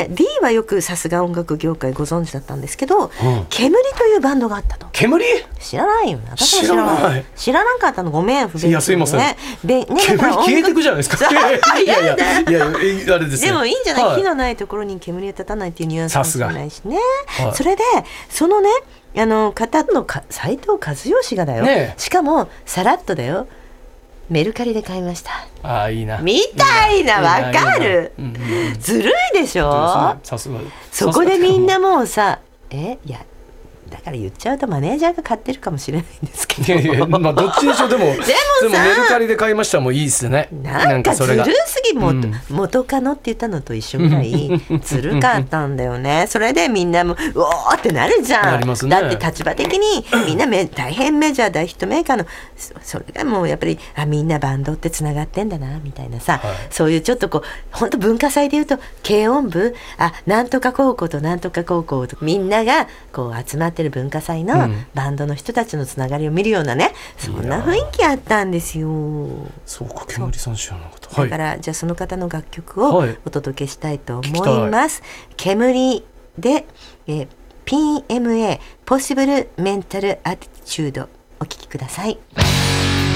で D はよくさすが音楽業界ご存知だったんですけど、煙というバンドがあったと。 煙？ 知らないよ。私も知らない。知らなかったのごめん不便、ね、 いやすいません。煙消えてくじゃないですか。いやあれですよ。 でもいいんじゃない、火のないところに煙は立たないっていうニュアンスかもしれないしね。それでそのね方の斉藤和義がだよ、ね、しかもさらっとだよ、メルカリで買いました。 あ、いいなみたいな、わかる、ずるいでしょ。 さすが。 そこでみんなもうさ、いやだから言っちゃうとマネージャーが買ってるかもしれないんですけど、 いやまあどっちでしょう。でもメルカリで買いましたもういいですね。 なんかずるすぎ、元カノって言ったのと一緒ぐらいずるかったんだよね。それでみんなもうおーってなるじゃん。なりますね。だって立場的にみんな大変メジャー大ヒットメーカーのそれがもうやっぱりみんなバンドってつながってんだなみたいなさ、そういうちょっとこう本当文化祭でいうと軽音部なんとか高校となんとか高校とみんながこう集まって文化祭のバンドの人たちのつながりを見るようなね、そんな雰囲気あったんですよ。 そうか、煙さん知らなかった。 だから、じゃあその方の楽曲をお届けしたいと思います。煙で、PMA ポッシブルメンタルアティチュードお聴きください。